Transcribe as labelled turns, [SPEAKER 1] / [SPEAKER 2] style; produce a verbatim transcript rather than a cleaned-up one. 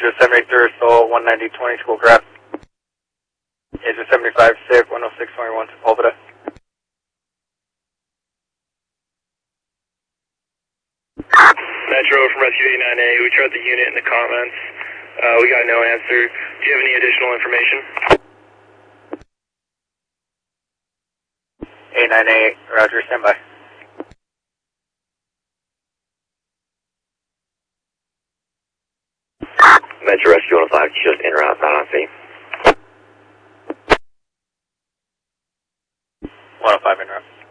[SPEAKER 1] Asia seventy-three, Soul, one ninety, twenty, Schoolcraft. Asia seventy-five, SIG, one oh six, twenty-one, Sepulveda.
[SPEAKER 2] Metro from Rescue eighty-nine A, we tried the unit in the comments. Uh, we got no answer. Do you have any additional information?
[SPEAKER 1] eighty-nine A, roger, standby.
[SPEAKER 3] Metro Rescue one oh five, just in route, not on scene.
[SPEAKER 1] one oh five in route.